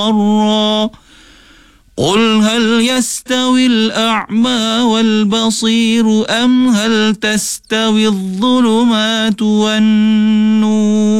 ضرا قل هل يستوي الأعمى والبصير أم هل تستوي الظلمات والنور